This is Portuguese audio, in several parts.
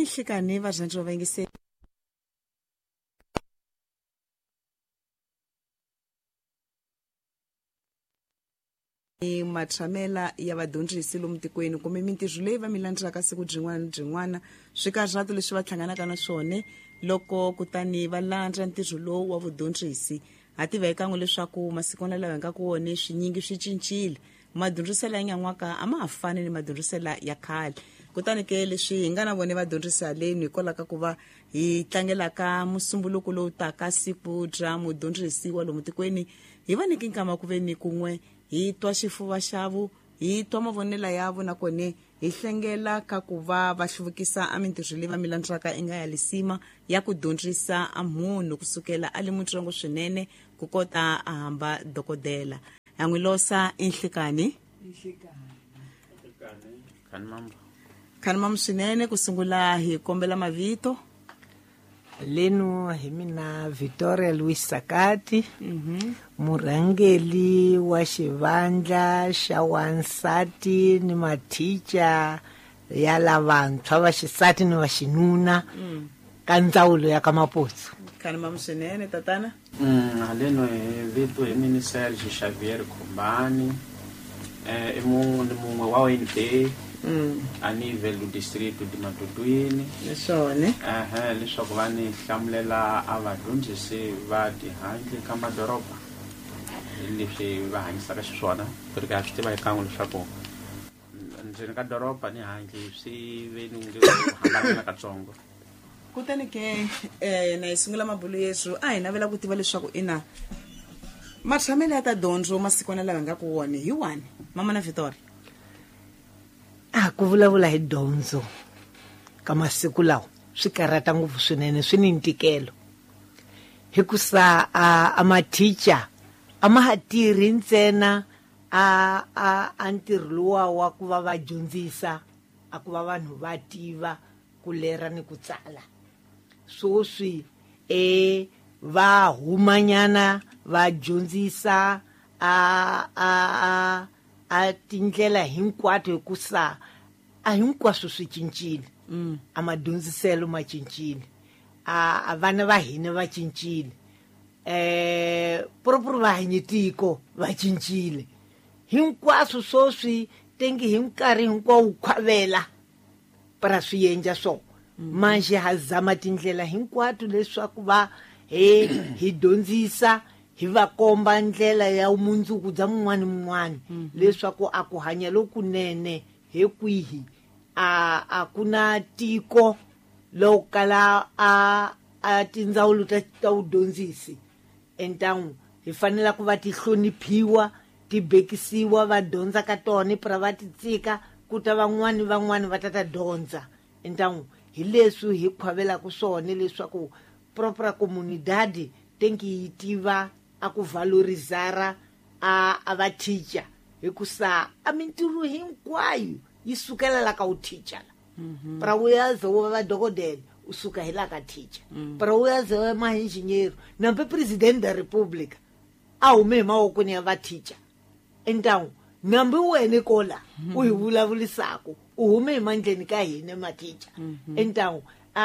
enhlekani vadyandzi va yingiseli matramela ya vadyondzisi lomu tikweni kumbe mintirho leyi va milandzaka siku byin'wana byin'wana swikarhato leswi va hlanganaka na swona loko kutani va landza ntirho lowu wa vudyondzisi ha tiva ekan'we leswaku masikwana lawa hi nga ku wone swinyingi swi cincile madyondziselo ya nyan'waka a ma ha fani ni madyondziselo ya khale kutani ke leswi hi nga na vone vadyondzisi haleni hikwalaho ka ku va hi tlangelaka musumbuluko lowu taka siku bya mudyondzisi wa lomu tikweni hi va niki nkama ku veni kun'we hi twa xifuva xavo hi twa mavonelo yavo nakone hi hlengela ka ku va va hluvukisa a mintirho leyi va milandzaka nga ya lisima ya ku dyondzisa a munhu kusukela a le mutsongo swinene ku kota a hamba dokodela ha n'wi losa enhlekani khani mamu swinene ku sungula hi kombela mavito lenu hi mina Victoria Louis Sakati murhangeli wa xivandla xa wansati ni mathicha ya lavantshwa va xisati ni va xinuna ka ndzawulo ya ka Maputsu. khani mamu swinene tatana haleno hi vito hi mina Serge Xavier Khumbani ni mun'we wa OND a nível distrito de Matutwini leswone leswaku va ni hlamulela a vadyondzisi va tihandle ka madoroba leswi va hanyisaka xiswona ku ri ka swi tiva ekan'we leswaku ndzeni ka doroba ni handle swi ve ni nge hambana katsongo kutani ke na hi sungula mabulu yesu a hi navela ku tiva leswaku ina matshamelo ya ta dyondzo masikwana lawa hi nga ku wone hi wani mama na Victoria ku vulavula hi dyondzo ka masiku lawa swi karata ngopfu swinene swi ni ntikelo hikusa a mathicha a ma ha tirhi ntsena a ntirho luwa wa ku va va dyondzisa a ku va vanhu va tiva ku lera ni ku tsala swoswi va humanyana va dyondzisa a tindlela hinkwato hikusa a hinkwaswo swi cincile a madyondziselo ma cincile a vana va hina va cincile proprio vahanyetiko va cincile hinkwaswo swoswi tengi hi nkarhi hinkwawo khwavela para swi endla swo manje ha zama tindlela hinkwato leswaku va hi dyondzisa hi va komba ndlela ya umundzuku bya mun'wana leswaku a ku hanya lokunene he kwihi a kuna tiko lokala a tindzawulo ta udyondzisi entangu hi fanele ku va ti hloniphiwa ti bekisiwa va dyondza ka tona para va ti tsika kuta van'wani va ta dyondza entangu hi leswi hi khwavela ku swona leswaku propria comunidade tenki yi tiva a ku valorizara a va teacher hikusa a mintirho hinkwayo yi sukela la ka u teacher para uyaze wa va dokodela usuka hila ka teacher para uyaze wa ma engineer na president da republic a hume mawokweni ya va teacher entangu nambe wena kola u hi vulavulisako u hume mandleni ka hina ma teacher entangu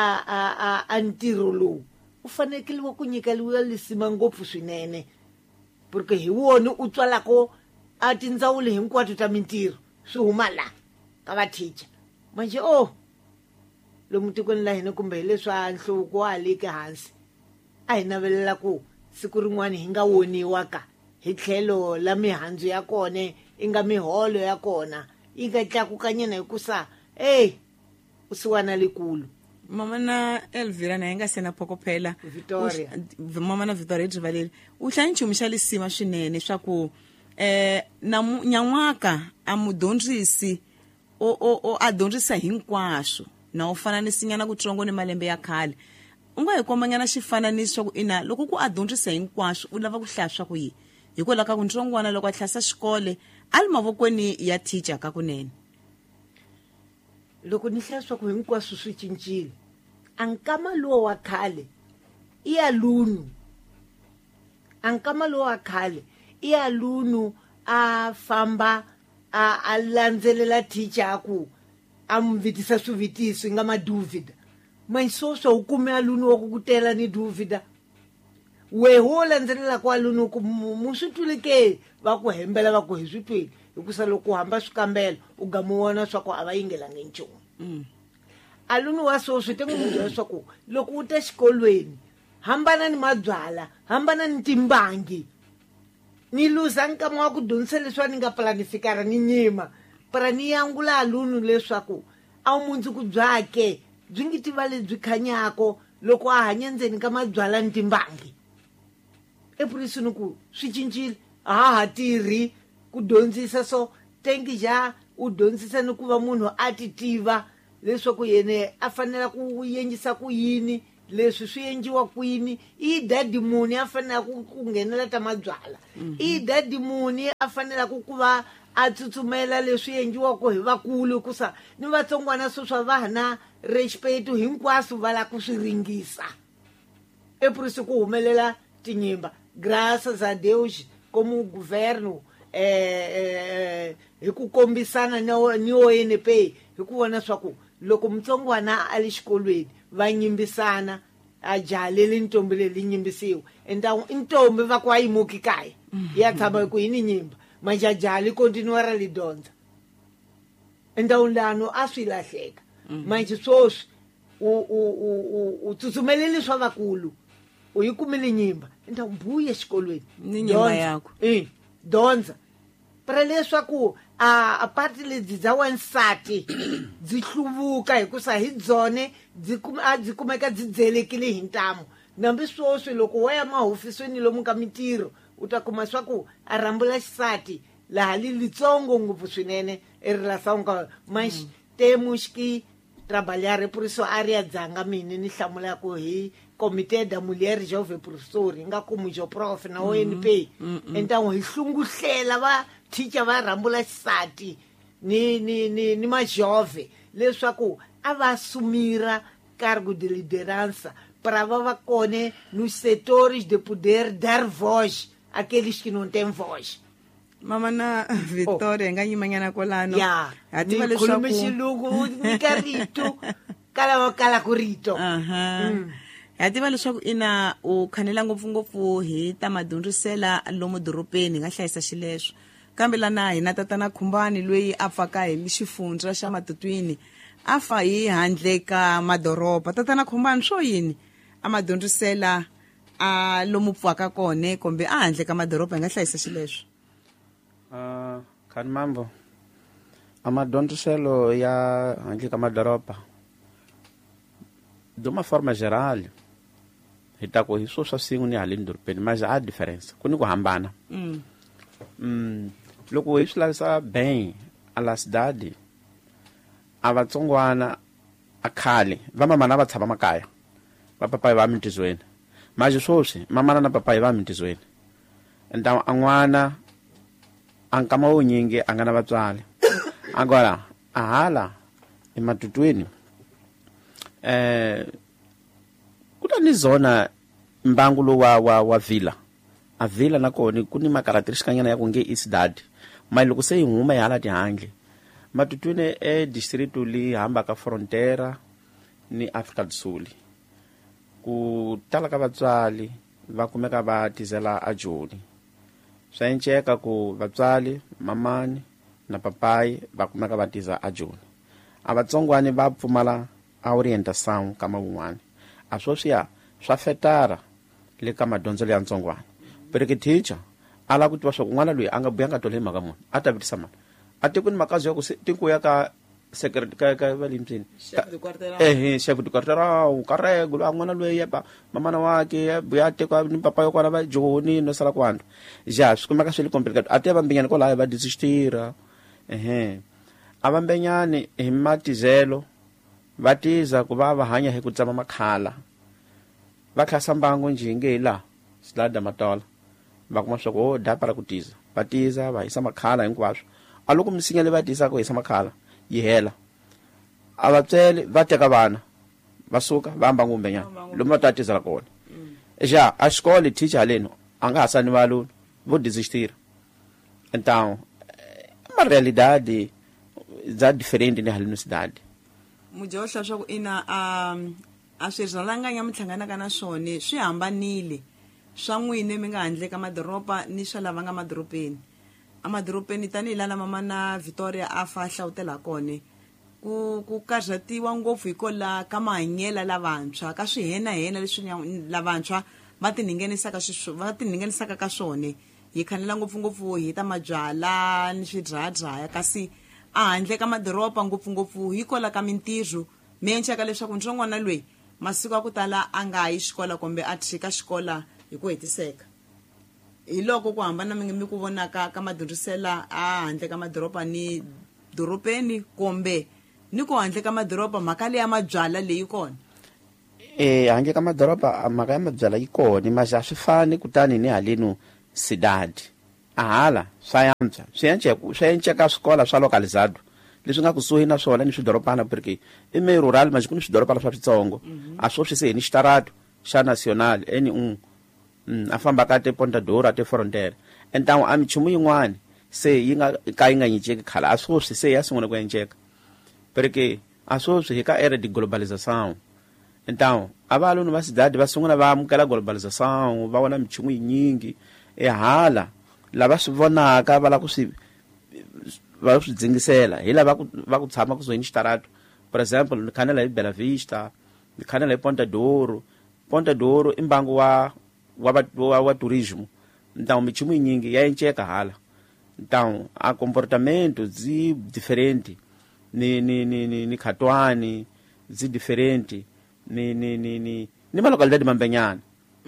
a ntirho lowu u fanekele ku nyikeliwa lisima ngopfu swinene porque hi wona u tswalako a tindzawulo hinkwato ta mintirho swi huma la ka va teacher manje lomu tikweni la hina kumbe leswa nhluvuko wa haleke hansi a hi navelela ku siku rin'wana hi nga woniwa ka hi tlhelo la mihandzu ya kona inga miholo ya kona yi nga tlakukanyana hikusa u siwana likulu mama na Elvira na yenga sena pokophela Victoria mama na Victoria Jivaleli u hlaya nchumu xa lisima swinene swa ku na nyan'waka a mudyondzisi o a dyondzisa hinkwaswo na u fananisinyana kutsongo ni malembe ya khale u nga hi kombanyana xifananiso swa ku ina loko ku a dyondzisa hinkwaswo u lava ku hlaya swa ku yi hikwalaho ka ku ntsongwana loko a tlhasa xikole a li mavokweni ya teacher ka kunene loko ni hlaya swa ku hinkwaswo swi cincile a nkama lowu wa khale i ya lunu a nkama lowu wa khale i ya lunu a famba a landzelela teacher ku a mvitisa swivitiso nga maduvida mas sweswi wu kume aluni wa ku tela ni duvida wehe wo landzelela ku aluni ku mu swi twile ke va ku hembela va ku hi swi twile hikusa loko u hamba swikambelo u ga mu vona swa ku a va yingelangi nchumu aluni wa sweswi te n'wi mu byela swa ku loko u ta xikolweni hambana ni mabyala hambana ni timbangi ni luza nkama wa ku dyondzisa leswi ni nga planifikara ni nyima para ni yangula aluni leswaku a wu mundzuku byake byi ngi tiva lebyi khanyako loko a hanya ndzeni ka mabyala ni timbangi epurisini ku swi cincile a ha tirhi ku dyondzisa so tengi ja u dyondzisa ni ku va munhu a ti tiva leswaku yene a fanela ku yengisa ku yini leswi swi endliwa kwini i dadi muni a fanela ku nghenela ta mabyala i dadi muni a fanela ku va a tsutsumela leswi endliwaka hi vakulu kusa ni vatsongwana swa vana respect hinkwaswo va la ku swi ringisa epurisi ku humelela tinyimba graças a Deus como governo hi ku kombisana ni ONP hi ku vona swa ku loko mutsongwana a le xikolweni va nyimbisana a jaleli ntombi leyi nyimbisiwa entawu intombi va ku ayimuki kaya ya tshama ku yini nyimba majajali continua ra lidonza endawuni lano a swi lahleka manje swoswi u tsutsumeleli swa vakulu u yi kumile nyimba entawu mbuye xikolweni ni nyimba yako donza para leswaku a parti ledi dza wansati dzi hluvuka hikusa hi dzone dzi kumeka dzi dzelekile hi ntamu nambi swoswi loko wa ya mahofisweni lomu ka mintirho u ta kuma swa ku a rambula xisati laha litsongo ngopfu swinene relação ka mas temos que trabalhar por isso a área dzanga mini ni hlamula ku hi Comitê da Mulher Jovem Professor nga como jo prof na ONP então hi hlunguhlela va teacher va rambula xisati ni ma jovem leswaku a va assumira cargo de liderança para va kone nos setores de poder dar voz àqueles que não têm voz. Mama na Victoria nga nyimanyana kolano hativa leswaku ni xilungu ni karito kala kurito hativa leswaku ina u khanela ngopfungopfu hi ta madondzisela lomu doropeni nga hlayisa xileswo kambe lana hina tatana Khumbani loyi a pfaka hi xifundza xa Matutwini a fa hi handle ka madoroba tatana Khumbani swo yini a madondzisela a lomu pfaka kone kumbe a handle ka madoroba hi nga hlayisa xileswo khani mambo a madondziselo ya handle ka madoroba de uma forma geral hi ta ku hi swo swa swin'we ni haleni doropeni mas a diferença ku ni ku hambana loko hi swi lavisa bem a la cidade a vatsongwana a khale va mamana va tshama makaya va papai va mintizweni mas swoswi mamana na papai va mintizweni então a n'wana a nkama wo nyingi a nga na vatswali agora a hala ematutwini kuta ni zona mbangu lo wa villa a villa nakona ku ni makarakteristika nyana ya ku nge i cidade mas loko se hi huma hi hala tihandle Matutwini distrito li hamba ka frontera ni Afrika do Sul ku tala ka vatswali va kumeka va tizela a Joni swa enceka ku vatswali mamani na papai va kumeka va tiza a Joni a vatsongwani va pfumala a orientação kama wun'wani a swoswiya swa fetara le ka madyondzelo ya ntsongwana pereke teacher ala ku tiva swa ku n'wana loyi a nga buyanga tole mhaka munhu a ta vitisa mani a tekuni makazi ya ku tikuya ka secretary ka valimtsini chef de quartier ka regulo a n'wana loyi yeba mamana wake ya buya teka ni papa yo kwana va Joni no sala kwanda ja swi kumeka swi le complicated a te vambenyana ko la va desistira a vambenyani hi matizelo vatiza ku va hanya hi ku tsama makhala va khasa mbango njinge la slada matola va kuma swa ku da para ku tiza vatiza va hisa makhala hinkwaswo a loko misinya le va tisa ku hisa makhala yi hela a vatsele va teka vana va suka va amba ngumbenyana lomu va tatizela kona ja a xikole teacher leno a nga hasani valuni vo desistira então uma realidade já diferente na universidade mujohla swa ku ina a swirhalanganya mi hlanganaka na swona swi hambanile swa n'wine mi nga handle ka madoropa ni swa lava nga madoropeni. Amadoropheni tanihi lana mama na Victoria a fa hlawutela kone ku karhatiwa ngopfu hikola ka mahanyela lavantshwa ka swihenahena leswi lavantshwa va tiningenisaka ka swone. Hi khanela ngopfungopfu hi ta mabyala ni swidlayadlaya, kasi a handle ka madoropa ngopfungopfu hikola ka mintirho mi endlaka leswaku ntsongwana loyi masiku ya ku tala a nga yi xikola kumbe a tshika xikola hi ku hetiseka. Hi loko ku hambana mi ku vonaka ka madyondzisela a handle ka madoropa ni doropeni kumbe ni ku handle ka madoropa mhaka leyi ya mabyala leyi kona. Handle ka madoropa mhaka ya mabyala yi kona, mas a swi fani kutani ni haleni cidade. Hala swa yantswa swi endleka swikola swa localizado leswi nga kusuhi na swona ni swidoropana, porque i meio rural mas ku ni swidoropana swa switsongo a swo swi se ni xitarato xa nacional N1 a famba ka te Ponta do Ouro te Fronteira. Então a minchumu yin'wana se yi nga nyiceki khale a swo swi se ya sungula ku endleka, porque a swo swi hi ka era de globalização. Então a valunu va cidade va sungula va amukela globalização, va vona minchumu yinyingi hala lava swi vonaka va la ku swi dzingisela hi lava va ku tshama kusuhi ni xitarato. Por exemplo ni khanela hi Bela Vista, ni khanela hi Ponta do Ouro. Ponta do Ouro i mbangu wa turismo, então minchumu yinyingi ya endleka hala. Então a comportamento zi diferente ni Khatwani zi diferente ni ma localidade mambenyana.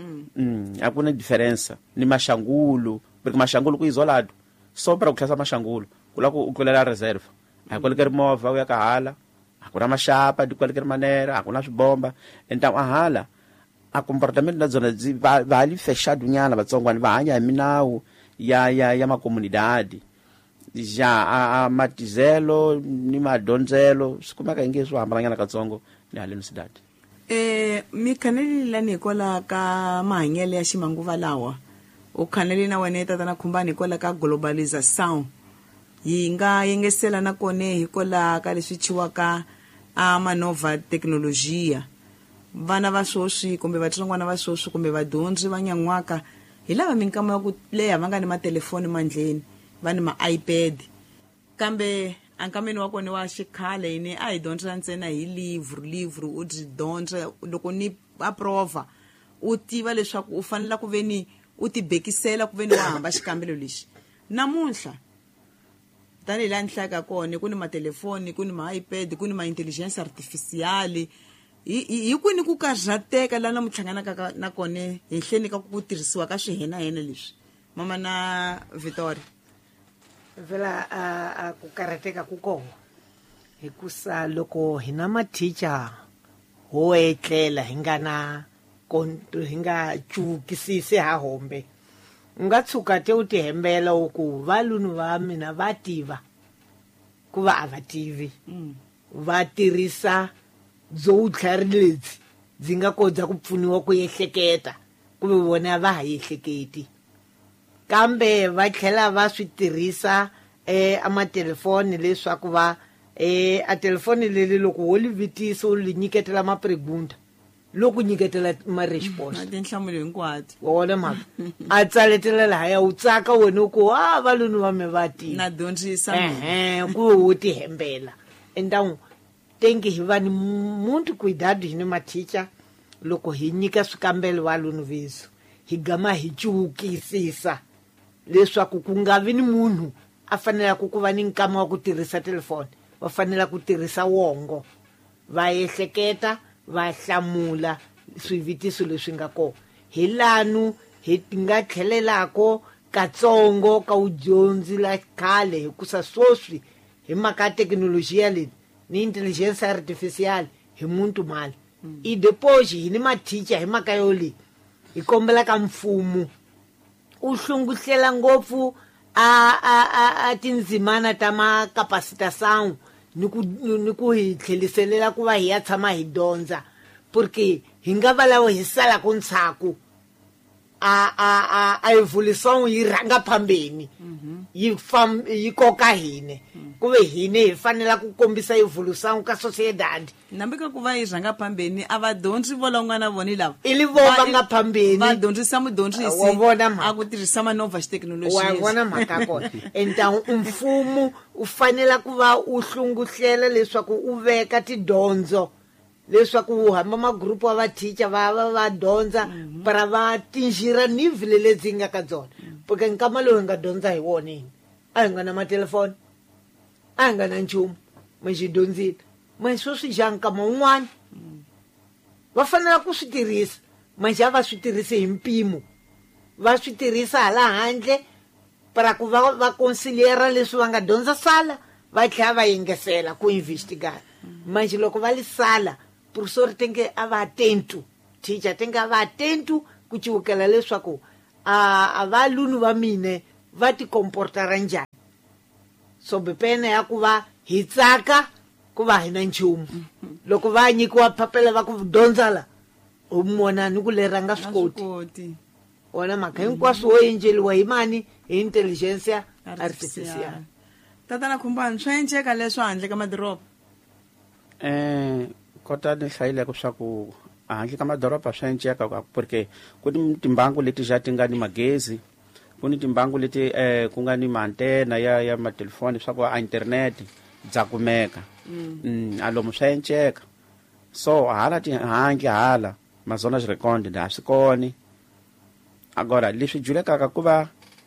A kuna diferença ni Maxangulu, porque Maxangulu ku isolado só para kuhlasa Maxangulu kula ku ukwelela reserva a kwelekeri movha uya ka hala, akuna maxapa di kwelekeri manera, akuna swibomba. Então a hala a comportamento na zona va ali fechado nyana vatsongwana va hanya hi minawu ya macomunidade. Já a matizelo ni madonzelo swi kumeka inge swi hambananyana katsongo ni haleni cidade. Mi khanelile lani hikola ka mahanyele ya ximanguva lawa, u khaneli na wena tata na khumbani hikola ka globalização, yi nga yengesela na kone hikola ka leswi chiwaka a manova teknolojia. Vana va swoswi kumbe vatsongwana va swoswi kumbe vadyondzi va nyan'waka hi lava minkama ya ku leha va nga ni matelefoni mandleni, va ni ma-iPad, kambe ankameni wa kone wa xikhale yini a hi dyondzela ntsena hi livru u byi dyondza loko ni aprova u tiva leswaku u fanela ku veni u tibekisela ku veni wa hamba xikambelo lexi. Namuntlha tanihi laha ni hlayaka kone ku ni matelefoni, ku ni ma-iPad, ku ni ma-intelligence artificial, hi kwini ku karhateka lana mi hlanganaka na kone henhleni ka ku tirhisiwa ka swihenahena leswi mama na Victoria? Vela a ku karhateka ku kona hikusa loko hi na mathicha ho etlela hi nga cukisisi ha hombe u nga tshuka te u tihembela ku valunu va mina va tiva ku va a va tivi va tirhisa byo tlhari lebyi byi nga kota ku pfuniwa ku ehleketa kumbe vona va ha ehleketi, kambe va tlhela va swi tirhisa a matelefoni leswaku va a telefoni leli loko wo li vitisa u li nyiketela mapregunta loko nyiketela ma-response tinhlamulo hinkwato wona mhaka a tsaletela lahaya u tsaka wena ku valunu va me va tiva na dyondzisa ku wo tihembela. Então tem que hi va ni muito cuidado hi ni mathicha loko hi nyika swikambelo valunu vesu hi gama hi cukisisa leswaku ku nga vi ni munhu a fanela ku va ni nkama wa ku tirhisa telefoni, va fanela ku tirhisa wongo va ehleketa va hlamula swivitiso leswi nga kona. Hi lanu hi nga tlhelelako katsongo ka udyondzi la khale hikusa swoswi hi mhaka teknolojiya leyi ni intelligence artificial hi muntu mali i depois hi ni mathicha hi mhaka yo leyi hi kombela ka mfumo u hlungusela ngopfu a tindzimana ta makapasitação ni ku hi tlheliselela ku va hi ya tshama hi dyondza, porque hi nga va lavo hi sala ku ntshaku a evolução yi rhanga phambeni yi koka hine kuve hine hi fanela ku kombisa evolução ka sociedade nambe ka ku va yi rhanga phambeni a vadyondzi volan'wana voni lava ili vo va nga phambeni va dyondzisa mudyondzisi Wa vona mhaka. a ku tirhisa manova xithekinoloji wa vona mhaka kona então mfumo u fanela ku va u hlunguhlela leswaku u veka tidyondzo leswaku u hamba magrupu wa vateacher va dyondza para va tinjira nivhile lebyi nga ka byona porque nkama lowu hi nga dyondza hi wona yini a hi nga na matelefoni a hi nga na nchumu ma xi dyondzile ma swo swi dya nkama wun'wana va fanela ku swi tirhisa manjhe a va swi tirhisi hi mpimo va swi tirhisa hala handle para ku va konsiliera leswi va nga dyondza sala va tlhela va yingesela ku investigata manjhe loko va li sala professor tenge a va atento teacher tenge a va atento ku ciwukela leswaku a valunu va mine va ti comportara njhani so bepene ya ku va hi tsaka ku va hi na nchumu loko va nyikiwa phapela va ku dyondza la u mona ni ku lera nga swi koti wona mhaka hinkwaswo wo endleliwa hi mani hi intelligence artificial tatana Khumbani swa endleka leswo handle ka madoroba kota ni hlayileko swa ku handle ka madoroba swa endleka porque ku ni timbangu leti ja ti nga ni magezi ku ni timbangu leti ku nga ni maantena ya matelefoni swa ku a internet bya kumeka alomu swa endleka so hala tihandle hala mazona swi record nda swi koni agora leswi julekaka ku va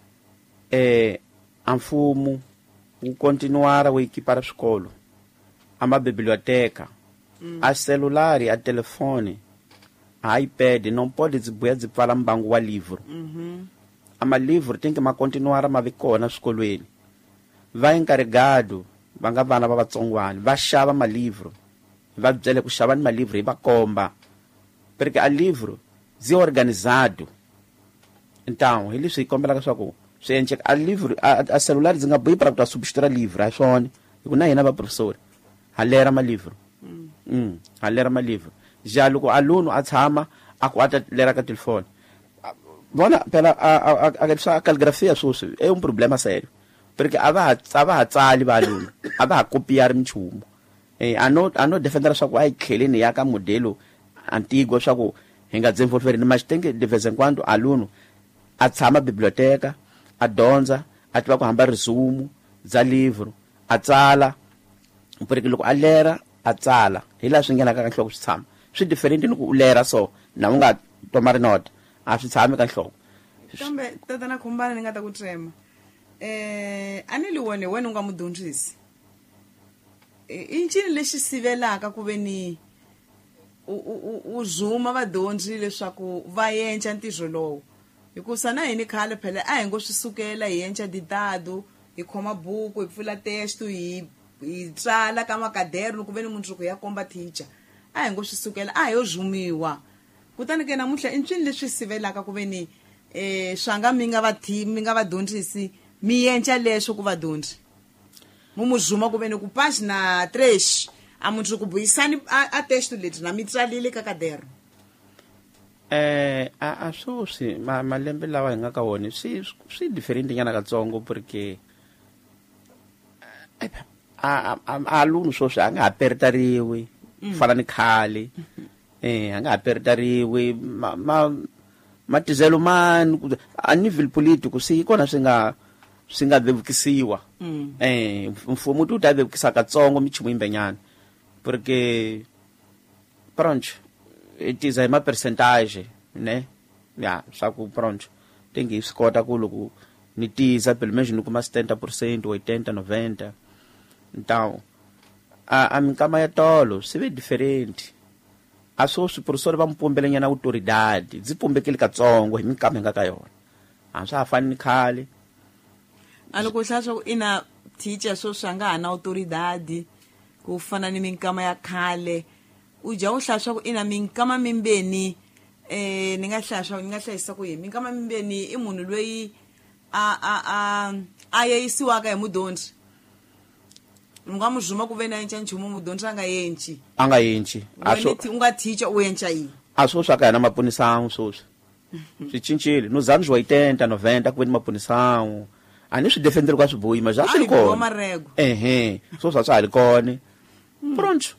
a mfumo wu continuara wu ekipara swikolo a mabiblioteca a celulari a telefone a iPad não pode dzibuya dzi pfala mbangu wa livro a malivro tem que ma continuara ma vi kona swikolweni va encarregado va nga vana va vatsongwana va xava malivro va byele ku xava ni malivro hi va komba porque a livro zi organizado então hi leswi hi kombelaka swa ku swi endleka a livro a celular dzi nga bohi para ku ta substitura livro a swona hi ku na hina va professor ha lera malivro ha lera malivro ja loko aluno a tshama a ku ata lera ka telefone bona pela a caligrafia swoswi è un problema serio perché a va ha tsali va aluno a va ha copiare minchumu a no defendere swa ku ai kheleni ya ka modelo antigo swa ku hi nga dzemfolfereni mas tem que de vez em quando aluno a tshama biblioteca a dyondza a tiva ku hamba resumo za livro a tsala porque loko a lera a tsala hi la swi ngenaka ka nhloko swi tshama swi different ni ku u lera so na u nga tomari note a swi tshami ka nhloko kambe tatana Khumbani ni nga ta ku tsema a ni li wone wena u nga mudyondzisi i ncini lexi sivelaka ku ve ni u zuma vadyondzi leswaku va yenca ntirho lowu hikusa na hini khale phela a hi ngo swi sukela hi yenca didado hi khoma buku hi pfula testo hi tsala ka makadero ku ve ni mundzuku ya komba teacher a hi ngo swi sukela a hi yo zumiwa kutani ke namuntlha i ncini leswi sivelaka ku ve ni swanga mi nga vadyondzisi mi yenca leswo ku vadyondzi mu zuma ku ve ni ku pagina 3 a mundzuku buyisani a testo leti na mi tsalile ka kadero a swoswi malembe lawa hi nga ka wona swi different nyana katsongo porque aluno swoswi a nga ha peritariwi fana ni khale a nga ha peritariwi matizelo mani a nivel politico si kona swi nga vevukisiwa mfumo tu ta vevukisa katsongo michumu yimbenyana porque pronto it is a percentage né ya swa ku pronto tem que swi kota ku loko ni tiza pelo menos ni kuma 70% 80 90 então a minkama ya tolo swi ve different a swo swiprofessori va mpumbele nyana autoridade dzi pumbekile katsongo hi minkama nga ka yona a swa ha fani ni khale a loko u hlaya swa ku ina teacher swo swa nga ha na autoridade ku fana ni minkama ya khale u ja u hlaya swa ku ina minkama mimbeni ni nga hlayisa ku yini minkama mimbeni i munhu loyi a yeyisiwaka hi mudyondzi u nga mu zuma ku ve na yenca nchumu mudyondzi a nga yenci a nga yenci u nga teacher u yenca yini a swo swa ka hina maponisangu swoswi swi cincile nos anos 80 90 ku ve ni mapunisawu a ni swi defenderi ka swibohi ma swa swi ri kona marego so swa swa ha ri kona pronto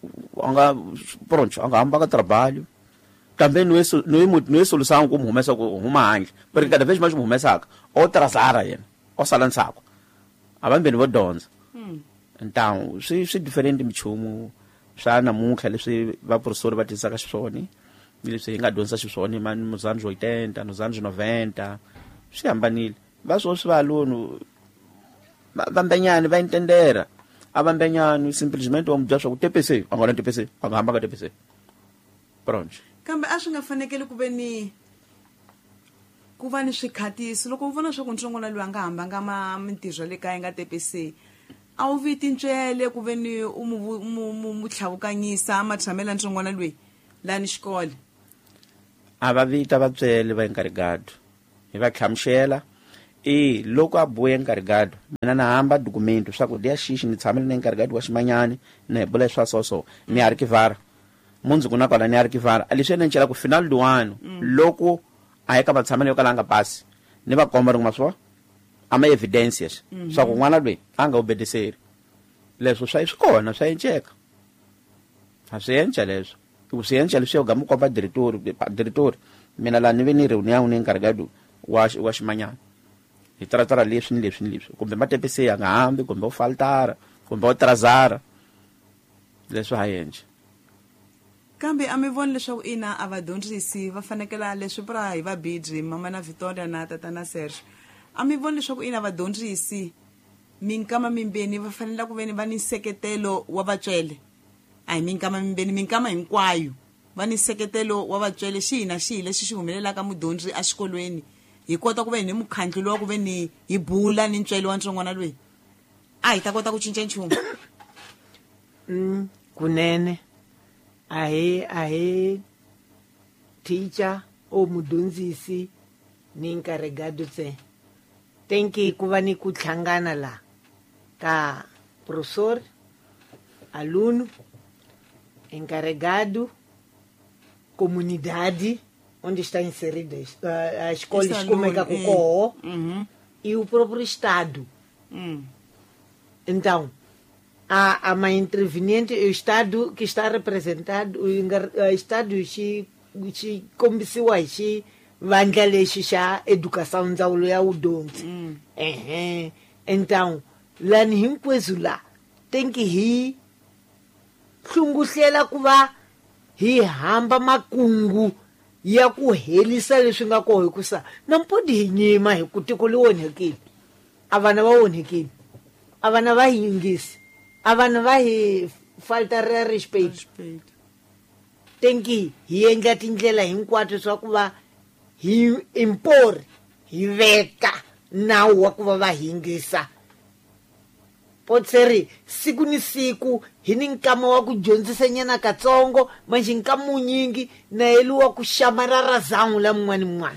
anga hamba ka trabalho kambe no é solução como humesa ku huma handle porque cada vez mais humesaka o trazara yena o sala ntsako abambeni vo dyondza então swi diferente michumu swa namuntlha leswi vaprofessori va tisaka xiswona leswi hi nga dyondzisa xiswona nos anos 80 nos anos 90 swi hambanile va swo swi va lunu vambenyani va entendera avambenyani simplesmente wa mudya swa ku TPC a nga na TPC a nga hamba ka TPC pronto kambe a swi nga fanekele ku va ni swikhatiso loko u vona swa ku ntsongwana loyi a nga hambanga mintirho le kaya nga TPC a wu viti ncwele ku ve ni u mu tlhavukanyisa a matshamela ntsongwana loyi lani xikole a va vita vatswele va enkarigado hi va tlhamuxela loko a buya enkarigado mina na hamba documento swa ku dia xixi ni tshamile na enkarigado wa ximanyani na hi bula swa so ni archivara mundzuku na kona ni archivara a leswi endla ku final duwano loko a eka vatshameli yo kala nga pasi ni va komba rin'we swo ama evidences swa ku n'wana loyi a nga obedeseri leswo swa swi kona swa enceka a swi enca leswo ku swi enca leswi yo ga mu komba director mina la ni ve ni reunião ni encarregado wa ximanyana hi tratara leswi ni kumbe matepese ya nga hambi kumbe u faltara kumbe u trazara leswi ha enca kambe a mi voni leswaku ina a vadyondzisi va fanekela leswi pra hi vabidri mama na Victoria na tatana Serge a mi voni leswaku ina vadyondzisi minkama mimbeni va fanela ku veni va ni seketelo wa vatswele a hi minkama mimbeni minkama hinkwayo va ni seketelo wa vatswele xihi na xihi lexi xi humelelaka mudyondzi a xikolweni hi kota ku ve ni mukhandlo lowa ku ve ni hi bula ni ntswele wa ntsongwana loyi a hi ta kota ku cinca nchumu kunene a hi teacher o mudyondzisi ni encarregado tse tenki ku va ni ku tlhangana la ka professor aluno encarregado comunidade onde está inserida a escola escomeka kokoho e o próprio Estado. Então, há uma interveniente, o Estado que está representado, o Estado que começou a vandalexar a educação ndzawulo ya udonsi. Então, lá ni coisa lá tem que ir hlunguhlela ku va hi hamba makungu ya ku helisa leswi nga koho hikusa nampodi hi nyima hi ku tiko li onhekile a vana va onhekile a vana va yingisi a vana va hi faltara respect tenki hi endla tindlela hinkwato swa ku va hi import hi veka nawu wa ku va yingisa potseri siku ni siku hi ni nkama wa ku dyondzisa nyana katsongo manje nkamu nyingi na yeliwa ku shamarara zangu la mwana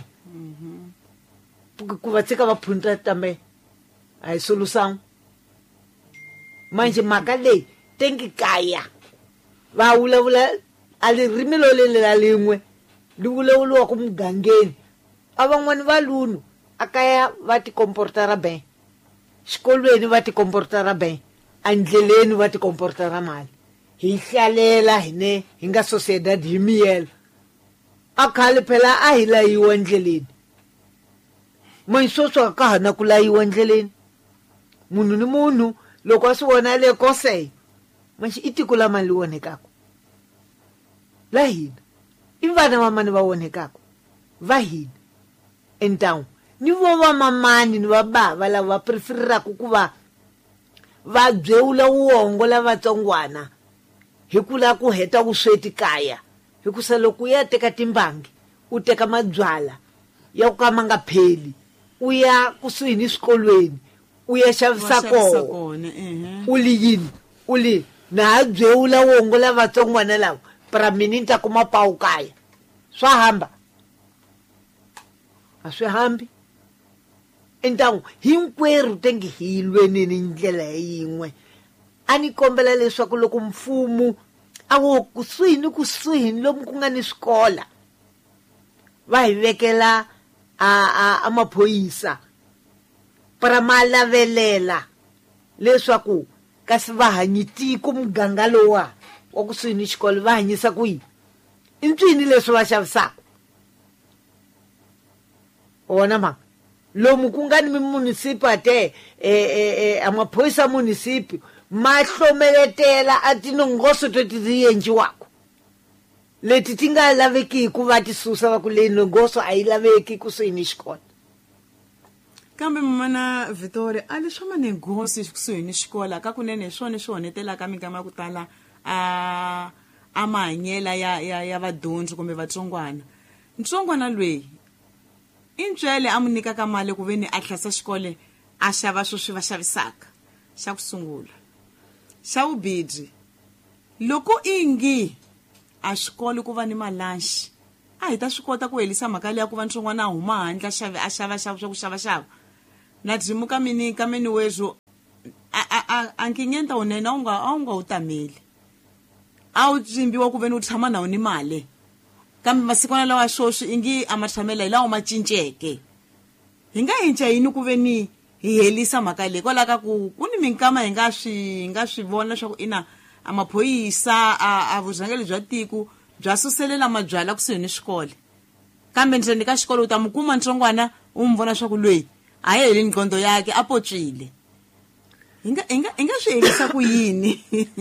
ku va tsika va phunta tambe a hi solução manje maka leyi tenki kaya va vulavula a ririmi lo lela lin'we li vulavuriwa ku mugangeni a van'wani va lunu a kaya va ti comportara ben xikolweni va ti comportara ben andleleni va ti comportara mali hi hlalela hine hi nga sociedad hi miyela a khale phela a hi layiwa ndleleni maisoswa ka hana ku layiwa ndleleni munhu ni munhu loko a swi vona le kose manje i tiko la mali wonekako la hina i vana va mani va wonekako va hina então ni vo va mamani ni va bava lava va preferiraku ku va byewula uongo lavatsongwana hi ku la ku heta vusweti kaya hikusa loko u ya teka timbangi u teka mabyala ya ku ka ma nga pheli u ya kusuhi ni swikolweni u ya xavisa kona u li yini u li na ha byewula uongo lavatsongwana lawa para mini ni ta kuma pawu kaya swa hamba a swi hambi então hinkwerhu tengi hi lwenini ndlela yin'we a ni kombela leswaku loko mfumo a wo kusuhi ni lomu ku nga ni swikola va hi vekela a maphoyisa para ma lavelela leswaku kasi va hanyitiko muganga lowa wa kusuhi ni xikolo va hanyisa ku yini i ncwini leswi va xavisaka wona mhaka lomu ku nga ni municipate a maphoyisa municipi ma hlomeletela a tinongoso to ti endliwaka leti ti nga laveki ku va ti susa va ku leyi nongoso a yi laveki kusuhi ni xikolo kambe mamana Victoria a leswi manengosi kusuhi ni xikola ka kunene hi swona swi honetelaka minkama ya ku tala a mahanyela ya vadyondzi kumbe vatsongwana ntsongwana lweyi i ntswele a mu nyikaka mali ku ve ni a tlhasa xikole a xava swo swi va xavisaka xa ku sungula xa vubidyi loko ingi a xikolo ku va ni malanxi a hi ta swi kota ku helisa mhaka leya ku va ntsongwana a huma handle a xava swa ku xavaxava na dzimu ka mini wezo a nkingenta unene a wu nga wu tameli a wu tsimbiwa ku ve ni u tshama na wu ni mali kambe masikwana lawa swoswi ingi a ma tshamela hi lawa ma cinceke hi nga hinca yini ku ve ni hi helisa mhaka leyi kwalaho ka ku ni minkama hi nga swi vona swa ku ina a maphoyisa a vurhangeli bya tiko bya suselela mabyala kusuhi ni xikole kambe ndzeni ka xikolo u ta mu kuma ntsongwana u mu vona swa ku lweyi a yi heli nqondo yake a pocile hi nga swi helisa ku yini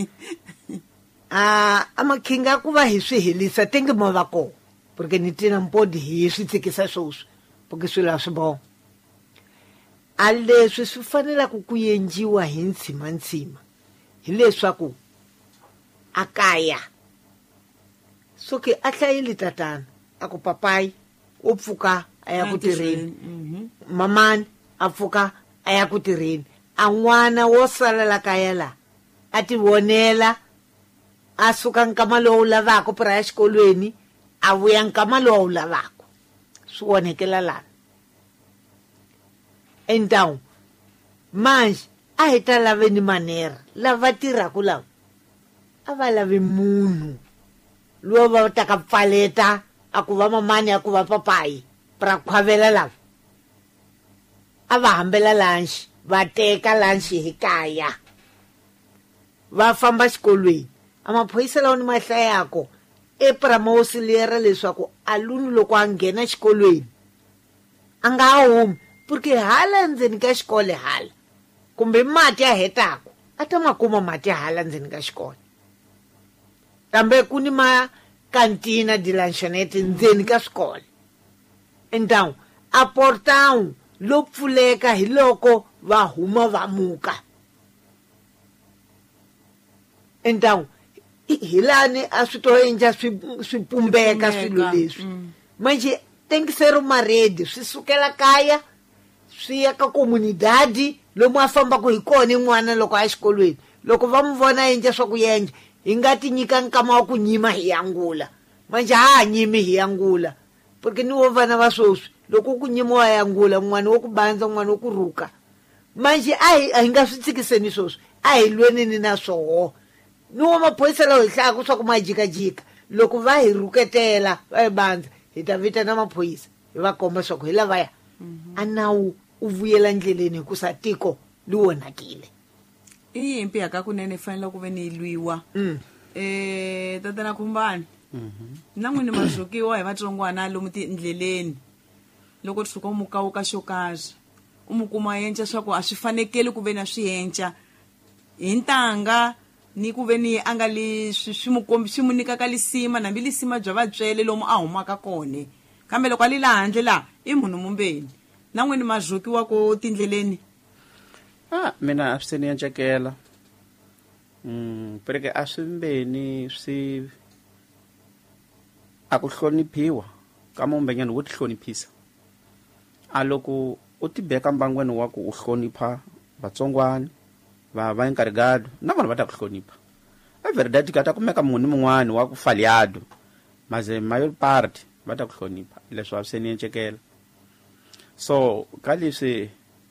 a makhinga ku va hi swi helisa tenge mo va kona porque ni tina mpodi hi swi tsikisa swoswi porque swilo a swi boha a leswi swi fanelaka ku endliwa hi ntshimantsima hi leswaku a kaya soke a hlayeli tatana a ku papayi u pfuka a ya ku tirheni mamani a pfuka a ya ku tirheni a n'wana wo salela kaya la a ti vonela a suka nkama lowu lavaka para ya xikolweni a vuya nkama lowu lavaka swi onhekela lana então manje a hi ta laveni manera lava tirhaka lava a va lavi munhu lowu va ta ka pfaleta a ku va mamani a ku va papayi para khwavela lava a va hambela lanxi va teka lanxi hi kaya va famba xikolweni a maphoyisa lawa ni ma hlayako para ma wosilera leswaku aluni loko a nghena xikolweni a nga humi porque hala ndzeni ka xikole hala kumbe mati a hetako a ta ma kuma mati hala ndzeni ka xikole kambe ku ni makantina de lanchonete ndzeni ka swikole então a portão lo pfuleka hi loko va huma va muka então hilani a swi to endla swi pumbeka swilo leswi manje tem que ser uma rede swi sukela kaya swi ya ka comunidade lomu a fambaka hi kona n'wana loko a xikolweni loko va mu vona endla swa ku endla hi nga ti nyika nkama wa ku nyima hi yangula manje ha nyimi hi yangula porque ni wo vana va swoswi loko ku nyimiwa yangula n'wana wo ku bandza n'wana wo ku ruka manje a hi nga swi tsikiseni swoswi a hi lwenini na swoho ni wa maphoyisa lawa hi hlayaka swa ku ma jikajika loko va hi ruketela va hi bandza hi ta vitana maphoyisa hi va komba swa ku hi lavaya a nawu u vuyela ndleleni hikusa tiko li onhakile i yimpi ya ka kunene fanele ku ve ni lwiwa tatana Khumbani na n'wini ma zhukiwa hi vatsongwana lomu tindleleni loko ti suka mu kawuka xo karhi u mu kuma yenca swa ku a swi fanekeli ku ve na swi yenca hi ntanga ni ku ve ni a nga li swi mu nyikaka lisima nambi lisima bya vatswele lomu a humaka kone kambe loko a li laha handle laha i munhu mumbeni na n'wini ma zhukiwa ko tindleleni mina a swi se ni encekela pereke a swi mbeni swi a ku hloniphiwa ka mumbenyana wo ti hloniphisa a loko u ti beka mbangweni wa ku u hlonipha vatsongwana va encarregado na vanhu va ta ku hlonipha a verdade ka ta kumeka munhu mun'wana wa ku falhado mas maior parte va ta ku hlonipha leswi a swi se ni encekela so ka leswi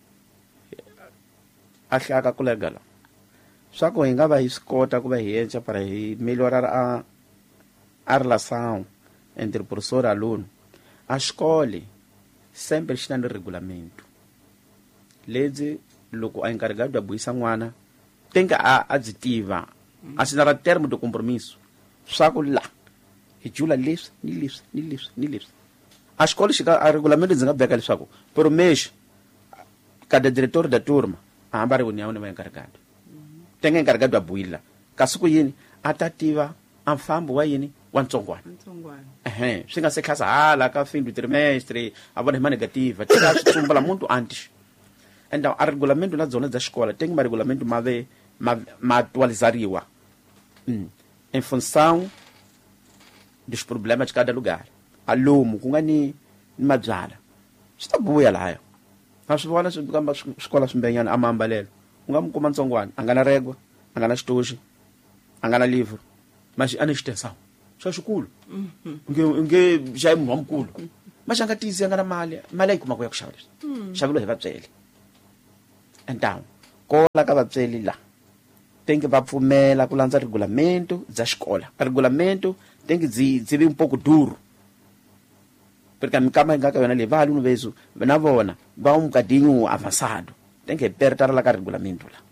a hlaka ku legala swa ku hi nga va hi swi kota ku va hi endla para hi melhora a relação entre o professor e aluno a xikole sempre xi na ni regulamento lebyi loko a encarregado a buyisa n'wana tenke a byi tiva assinara termo de compromisso swa ku la hi jula leswi ni leswi a xikolo a regulamento ndzi nga beka leswaku promesho cada diretor da turma a hamba reunião ni va encarregado tenga encarregado a buyila kasi ku yini a ta tiva a mfambo wa yini wa ntsongwana swi nga se khasa hala ka fin du trimestre a vona hi ma negativa tika swi tsumbula muntu antes então a regulamento na zona da escola tem uma regulamento ma atualizariwa em função dos problemas de cada lugar alumo ku nga ni mabyala swi ta buya layo a swi vona swi kamba swikola swimbenyana a maambalelo u nga mi kuma ntsongwana a nga na regwa a nga na xitoxi a nga na livro mas a ni xitensawu swa xikulu nge xayi munhu wa mukulu mas a nga tiyisi a nga na mali a yi kumaka ya ku xava leswi xaveliwa hi vabyele então kola ka vabyeli la tem que va pfumela ku landza regulamento bya xikola a regulamento tem que byi vi un pouco duro porque a mikama nga ka yona leyi va aluno vesu na vona va un bocadinho avançado tem que apertar la ka regulamento la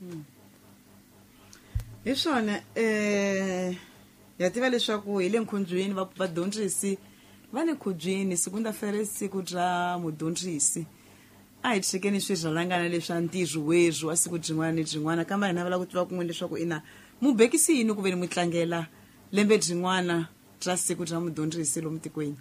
hi swona ya tiva leswaku hi le nkhunjweni vadyondzisi va le nkhunjweni sekunda-fere siku bya mudyondzisi a hi chekeni swi rhalangana leswa ntirho wezu wa siku byin'wana ni byin'wana kambe hina va lava ku tiva kun'we leswaku ina mubekisi yini ku ve ni mi tlangela lembe byin'wana bya siku bya mudyondzisi lomu tikweni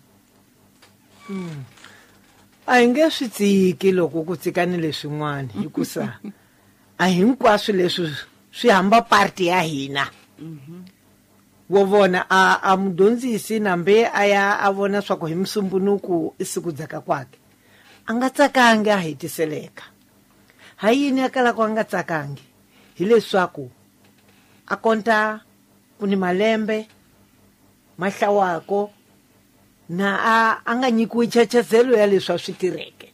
a hi nge swi tsiki loko ku tsikani leswin'wana hikusa a hinkwaswo leswi swi hamba parti ya hina wo vona a mudyondzisi nambe a ya a vona swa ku hi musumbunuku i siku dzaka kwake a nga tsakangi a hetiseleka ha yini a kalaka a nga tsakangi hi leswaku a konta ku ni malembe ma hlawako na a nga nyikiwi chachazelo ya leswi a swi tirheke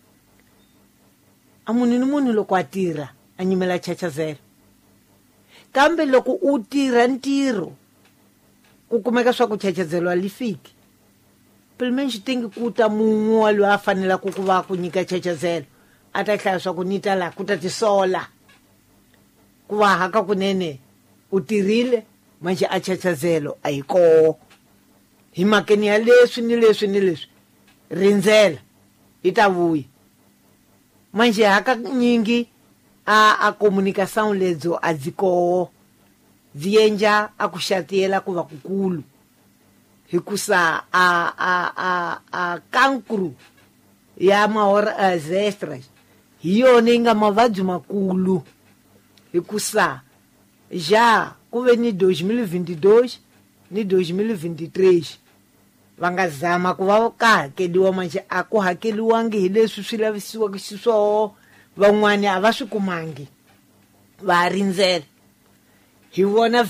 a munhu ni munhu loko a tirha a nyimela chachazelo kambe loko u tirha ntirho ku kumeka swa ku chachazelo a li fiki pilmen xi tengi ku ta mun'we loyi a fanelaka ku va ku nyika chachazelo a ta hlaya swa ku ni ta laha ku ta tisola ku va haka kunene u tirhile manje a chachazelo a yi koho hi makeni ya leswi ni leswi rindzela yi ta vuya manje haka nyingi a comunicação ledzo a byi koho byi endla a ku xatiyela ku va kukulu hikusa a cancro ya mahora as extras hi yona yi nga mavabyi makulu hikusa já ku ve ni 2022 ni 2023 va nga zama ku va ka hakeliwa manje a ku hakeliwangi hi leswi swi lavisiwaka xiswona van'wani a va swi kumangi va rindzela hi vona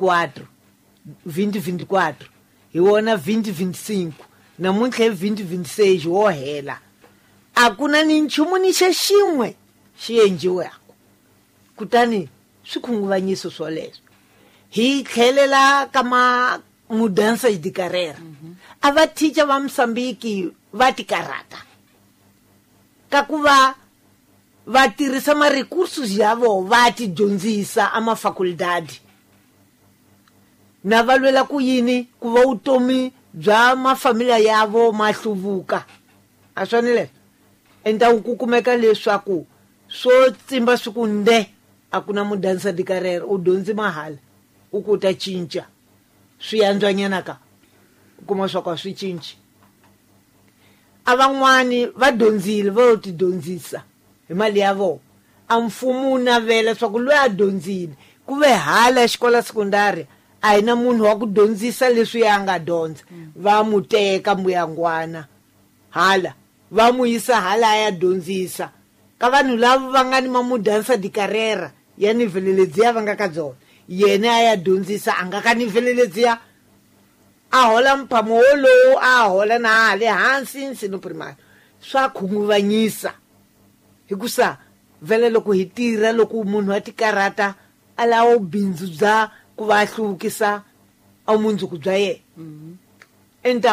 2024 hi vona 2025 namuntlha hi 2026 wo hela a ku na ni nchumu ni xin'we xi endliwaka kutani swikhunguvanyiso swoleswo hi tlhelela ka mudansa di carrera a va teacher va Mosambiki va tikarata ka ku va tirhisa ma-recursos ya vona va ti dyondzisa a mafakuldade na va lwela ku yini ku va vutomi bya mafamilya yavo ma hluvuka a swona leswo enta ku kumeka leswaku swo tsimba swi ku nde a ku na mudansa di carrera u dyondzi mahala u ku ta cinca swi antswanyana ka u kuma swa ku a swi cinci a van'wani va dyondzile va lo ti dyondzisa hi mali ya vona a mfumo wu navela swa ku loyi a dyondzile ku ve hala xikola sekondari a hi na munhu wa ku dyondzisa leswi ya nga dyondza va mu teka mbuyangwana hala va mu yisa hala ya dyondzisa ka vanhu lava va nga ni mamudansa di carrera ya nivhele ledziya va nga ka byona yena a ya dyondzisa a nga ka nivhele ledziya a hola mpamo wolowo a hola na hale hansi nsino primary swa khunguvanyisa hikusa vele loko hi tirha loko munhu a tikarata a lawo bindzu bya ku va hluvukisa a mundzuku bya yena então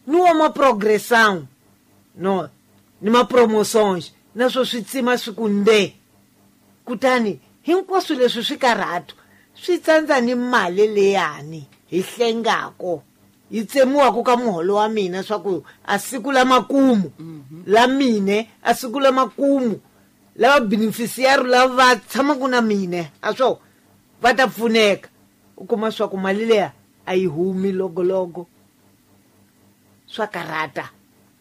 ni wa maprogressão no ni mapromoções na swo swi tsima swi ku nde kutani hinkwaswo leswi swi karhato swi tsandza ni mali leyani hi hlengako yi tsemiwaka ka muholo wa mina swa ku a siku la makumu la mine a siku la makumu lava beneficiary lava va tshamaka na mine a swo va ta pfuneka u kuma swa ku mali leya a yi humi logologo swa karata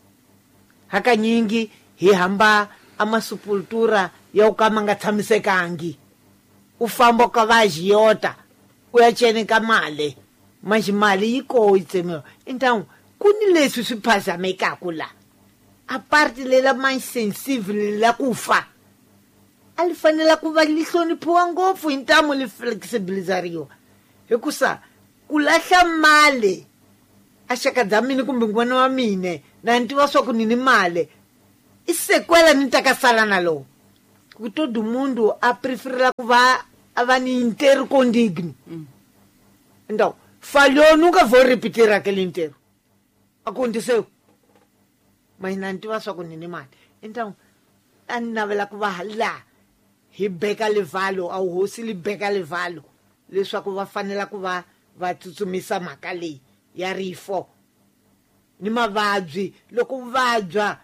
hakanyingi hi hamba amasupultura ya ku ka ma nga tshamisekangi u famba ka va xiyota u ya ceneka mali mali yi koho yi tsemiwa então ku ni leswi swi phazamekaku la aparte lela mais sensibile la ku fa a li fanela ku va li hloniphiwa ngopfu hi ntamu li flexibilizariwa hikusa ku lahla mali a xaka bya mini kumbe n'wana wa mine na ni tiva swa ku ni ni mali i sekwela ni ta ka sala na lowu ku todo mundo a preferela ku va a va ni inteiro condigno então falhou nunca vou repetir aquele inteiro aconteceu mas na ni tiva swa ku ni ni mali então a ni navela ku va la hi beka livalo a hosi li beka livalo leswaku va fanela ku va tsutsumisa mhaka leyi ya rifo ni mavabyi loko vabya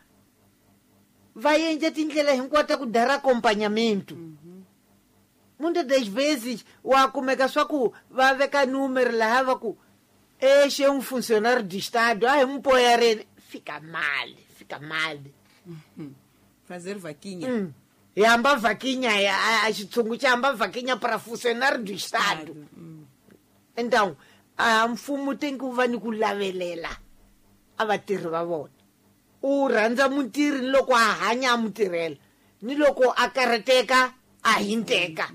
va endla tindlela hinkwato ku dara acompanhamento muitas das vezes wa kumeka swa ku va veka número laha va ku exe um funcionário de estado ai mpoyarene fica mal fazer vaquinha hi hamba vaquinha a xitshungu xa hamba vaquinha para funcionário do estado então a mfumo tem que va ni ku lavelela a vatirhi va vona u rhandza mutirhi ni loko a hanya a mutirhela ni loko a karhateka a hinteka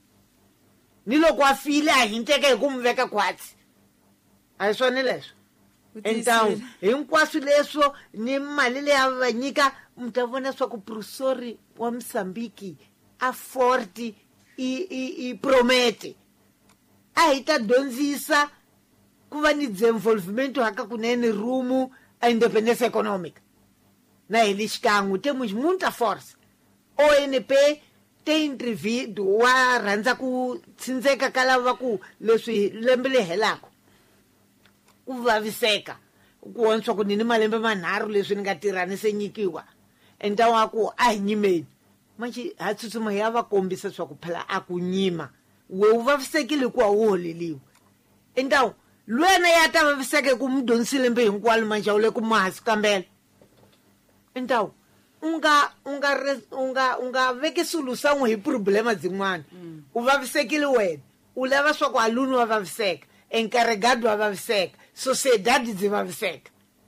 ni loko a file a hinteka hi ku mu veka khwatsi a hi swona leswo então hinkwaswo leswo ni mali leyi a va nyika mi ta vona swa ku professori wa Moçambique a forte i promete a hi ta dyondzisa ku va ni desenvolvimento hakakunene rumo a independência econômica na hi xikan'we temos muita força ONP tem indivíduo wa rhandza ku tshindeka ka lava ku leswi lembe le helako ku vaviseka ku vona swa ku ni ni malembe manharhu leswi ni nga tirhani se nyikiwa enta wa ku a hi nyimeni manji ha tsutsuma ya va kombisa swa ku phela a ku nyima we u vavisekile ku a wu holeliwa então lwena ya ta vaviseke ku mu dyondzisi lembe hinkwalo manje a wu le ku mahasi kambela então unga veki solução hi problema dzin'wana u vavisekile wena u lava swa ku aluno wa vaviseka encarregado wa vaviseka sociedade dzi vaviseka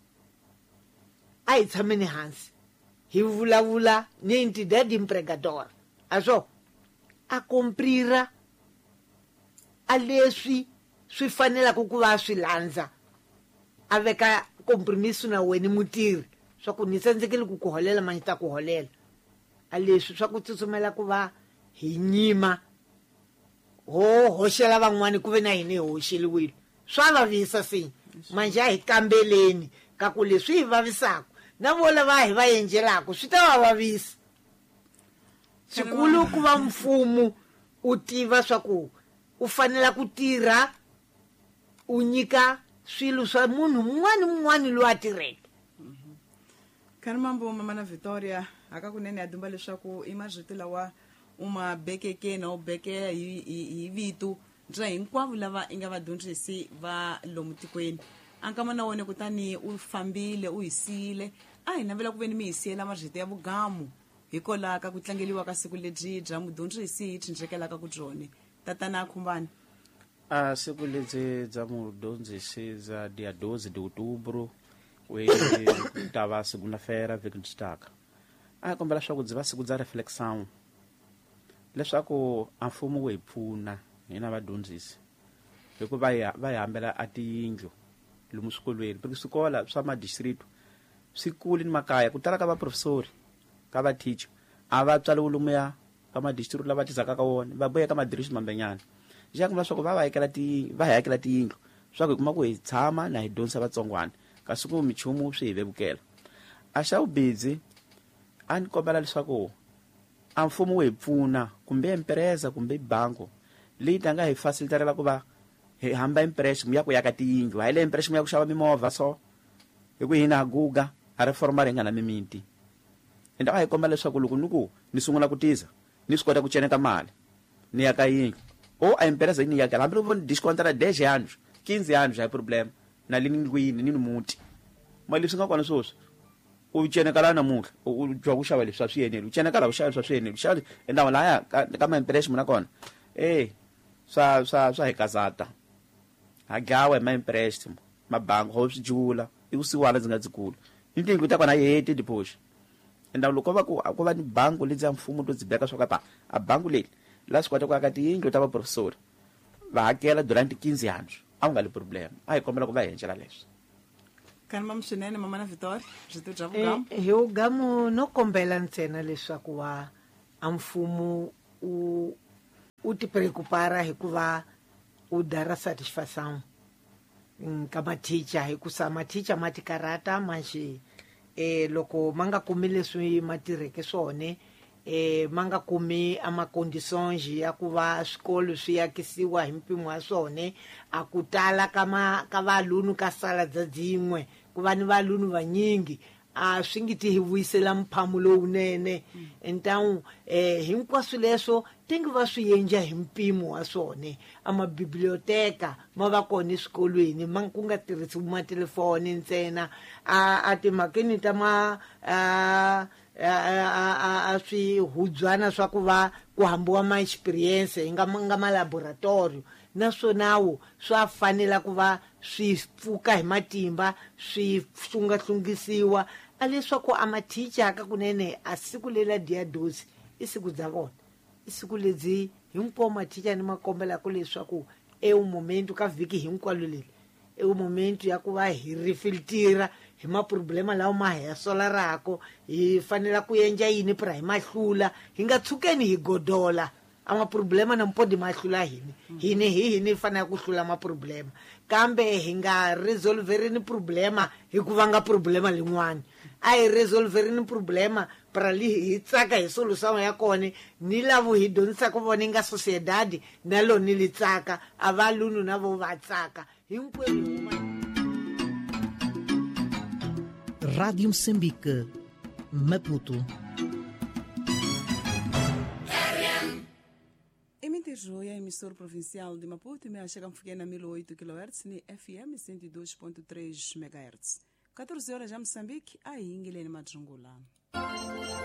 a hi tshameni hansi hi vulavula ni entidade empregadora a swo a comprira a leswi swi fanelaka ku va swi landza a veka compromiso na wena mutirhi swa ku ni tsandzekile ku ku holela mani ta ku holela a leswi swa ku tsutsumela ku va hi nyima hoxela van'wani ku ve na hina hi hoxeliwile swa vavisa si manje a hi kambeleni ka ku leswi hi vavisaka na vo lava hi va endlelaka swi ta va vavisa xikulu ku va mfumo u tiva swa ku u fanela ku tirha u nyika swilo swa munhu mun'wani loyi a tirheke khani mambo mamana Victoria hakakunene ya dumba leswaku i marito lawa u ma bekeke na u beke hi vito bya hinkwavo lava i nga vadyondzisi va lomu tikweni a nkama na wona kutani u fambile u hi siyile a hi navela ku ve ni mi hi siyela marito ya vugamu hikola ka ku tlangeliwa ka siku lebyi bya mudyondzisi hi tshindzekelaka ku byone tatana a khumbani a siku lebyi bya mudyondzisi bya dia 12 de outubro we tava segunda-feira vhiki ditaka a hi kombela swaku byi va siku bya reflexão leswaku a mfumo wu hi pfuna hina vadyondzisi hikuva va hi hambela a tiyindlu lomu swikolweni porque swikola swa madistrict swi kule ni makaya ku tala ka vaprofesori ka vateacher a va tswaliwe lomuya ka madistrict lava tizaka ka wona va boya ka madistrict mambenyana xa kuma swa ku va hi hakela tiyindlu swa ku hi kuma ku hi tshama na hi dyondzisa vatsongwana kasi ku minchumu swi hi vevukela a xa vubizi a ni kombela leswaku a mfumo wu hi pfuna kumbe empresa kumbe bango leyi ta nga hi facilitarela ku va hi hamba impression ya ku yaka tiyindlu hayi le impression ya ku xava mimovha so hi ku hina guga a ri formar hi nga na mimiti ende a hi kombela leswaku loko ni sungula ku tiza ni swi kota ku ceneka mali ni yaka yindlu o a impresa yi ni yakela hambi loko ni discontara 10 anos 15 anos hayi problem na le ndlwini ni muti mali leswi nga kona swoswi u ceneka la namuntlha u jwa ku xava leswi swa swiyeneli u ceneka la u xava leswi swa swiyeneli u xava endawu laya ka ma-impression muna kona swa hi kazata ha dlawa hi ma-impression mabangi ho swi jula i vusiwana ndzi nga dzikulu ni tiyindlu ta kona a yi heti dipoxi endawu loko va ku va ni bangi lebyi ya mfumo to byi beka swa kapa a bangi leyi la swi kota ku aka tiyindlu ta vaprofesori va hakela durant 15 anos a ku nga li problem a hi kombela ku va hi encela leswi kanima swinene mama na Vitória byi bya vugamu hi vugamu no kombela ntsena leswaku a mfumo u ti preocupara hikuva u dara satisfação ka mathicha hikusa mathicha ma ti karata manxi loko ma nga kumi leswi ma tirheke swone ma nga kumi a ma-conditions ya ku va swikolo swi yakisiwa hi mpimo wa swone a ku tala ka valunu ka sala dza dzin'we ku va ni valunu vanyingi a swi ngi ti hi vuyisela mphamu lowunene então hinkwaswo leswo tengi va swi endla hi mpimo wa swone a mabiblioteka ma va kona eswikolweni ku nga tirhisiwi matelefoni ntsena a timhakeni ta a swihubyana swa ku va ku hambiwa ma-experience hi nga malaboratorio naswonawo swa fanela ku va swi pfuka hi matimba swi hlungahlungisiwa a leswaku a mathicha ka kunene a siku lela diadosi i siku dza vona i siku lebyi hinkwawo mathicha ni ma kombelaka leswaku momento ka vhiki hinkwalo leri momento ya ku va hi rifiltira hi maproblema lawa ma hi ya solarako hi fanela ku endla yini pra hi mahlula hi nga tshukeni hi godola a maproblema na mpodi mahlula hini fanela ku hlula maproblema kambe hi nga resolverini problema hi ku vanga problema lin'wana a hi resolverini problema pra li hi tsaka hi solução ya kone ni lavo hi dyondzisa ku vona nga sociedade na lo ni li tsaka a valunu na vo va tsaka hinkwenu Rádio Moçambique, Maputo. Emitido a emissora provincial de Maputo me chega a 1008 kHz ni FM 102.3 MHz. 14 horas já Moçambique, a Ingilene Madrungula.